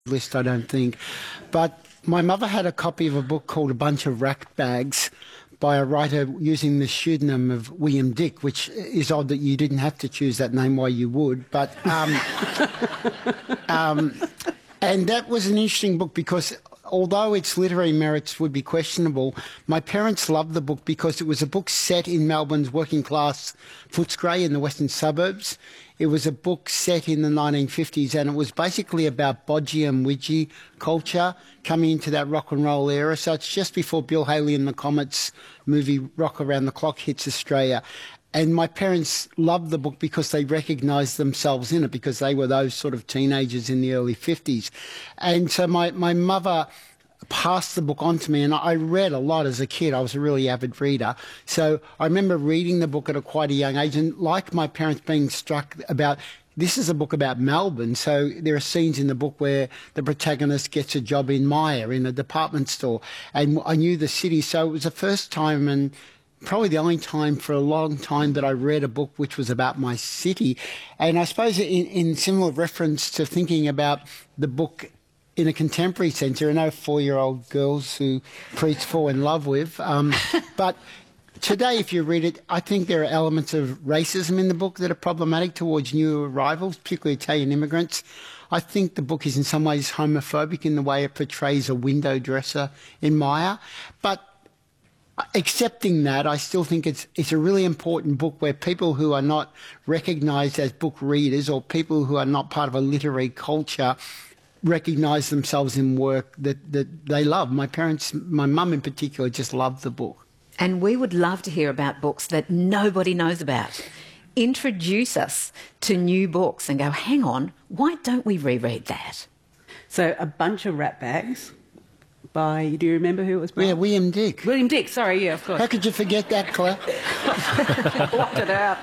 list, I don't think. But my mother had a copy of a book called A Bunch of Rat Bags by a writer using the pseudonym of William Dick, which is odd that you didn't have to choose that name, why you would. But and that was an interesting book because although its literary merits would be questionable, my parents loved the book because it was a book set in Melbourne's working class Footscray in the western suburbs. It was a book set in the 1950s, and it was basically about bodgy and widgy culture coming into that rock and roll era. So it's just before Bill Haley and the Comets movie Rock Around the Clock hits Australia. And my parents loved the book because they recognised themselves in it, because they were those sort of teenagers in the early 50s. And so my mother passed the book on to me, and I read a lot as a kid. I was a really avid reader. So I remember reading the book at quite a young age, and like my parents being struck about, this is a book about Melbourne, so there are scenes in the book where the protagonist gets a job in Myer, in a department store, and I knew the city. So it was the first time, and probably the only time for a long time, that I read a book which was about my city. And I suppose in similar reference to thinking about the book in a contemporary sense, there are no 4-year-old girls who Preets fall in love with. But today, if you read it, I think there are elements of racism in the book that are problematic towards new arrivals, particularly Italian immigrants. I think the book is in some ways homophobic in the way it portrays a window dresser in Myer. But accepting that, I still think it's a really important book where people who are not recognised as book readers, or people who are not part of a literary culture, recognise themselves in work that they love. My parents, my mum in particular, just loved the book. And we would love to hear about books that nobody knows about. Introduce us to new books and go, hang on, why don't we reread that? So A Bunch of Rat Bags by, do you remember who it was by? Yeah, William Dick. William Dick, sorry, yeah, of course. How could you forget that, Claire? Blocked it out.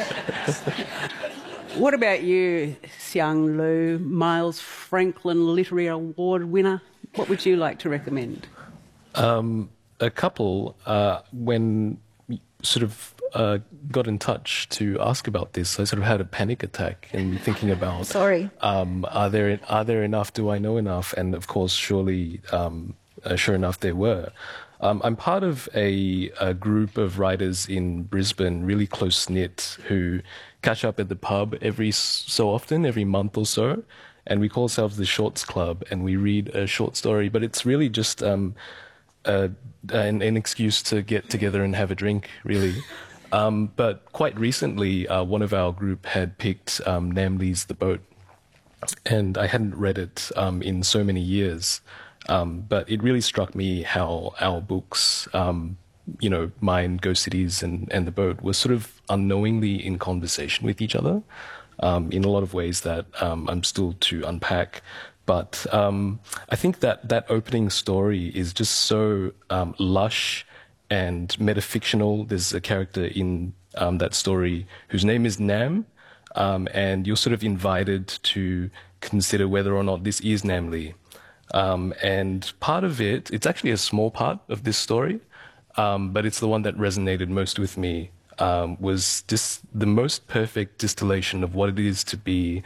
What about you, Xiang Lu, Miles Franklin Literary Award winner? What would you like to recommend? A couple. When sort of got in touch to ask about this, I sort of had a panic attack in thinking about. Sorry. Are there enough? Do I know enough? And of course, surely, sure enough, there were. I'm part of a group of writers in Brisbane, really close-knit, who catch up at the pub every so often, every month or so, and we call ourselves the Shorts Club, and we read a short story, but it's really just an excuse to get together and have a drink, really. But quite recently, one of our group had picked Nam Lee's The Boat, and I hadn't read it in so many years. But it really struck me how our books, mine, Ghost Cities, and The Boat, were sort of unknowingly in conversation with each other in a lot of ways that I'm still to unpack. But I think that opening story is just so lush and metafictional. There's a character in that story whose name is Nam, and you're sort of invited to consider whether or not this is Nam Lee. And part of it's actually a small part of this story, but it's the one that resonated most with me, was just the most perfect distillation of what it is to be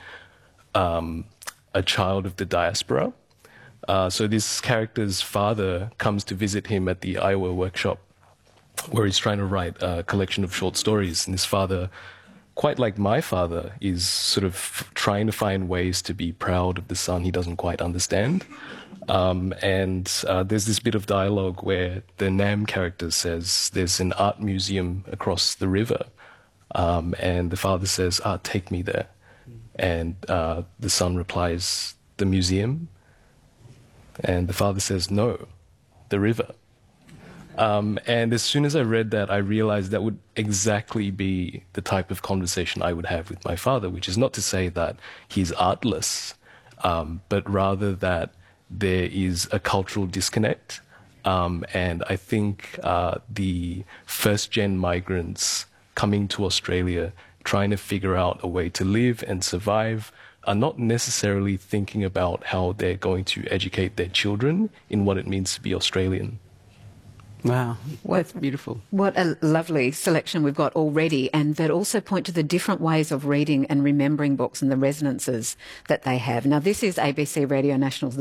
a child of the diaspora. So this character's father comes to visit him at the Iowa workshop, where he's trying to write a collection of short stories, and his father, quite like my father, is sort of trying to find ways to be proud of the son he doesn't quite understand. And there's this bit of dialogue where the Nam character says there's an art museum across the river, and the father says, take me there. And the son replies, the museum? And the father says, no, the river. And as soon as I read that, I realized that would exactly be the type of conversation I would have with my father, which is not to say that he's artless, but rather that there is a cultural disconnect. And I think the first-gen migrants coming to Australia, trying to figure out a way to live and survive, are not necessarily thinking about how they're going to educate their children in what it means to be Australian. Wow, that's beautiful. What a lovely selection we've got already, and that also point to the different ways of reading and remembering books and the resonances that they have. Now, this is ABC Radio National's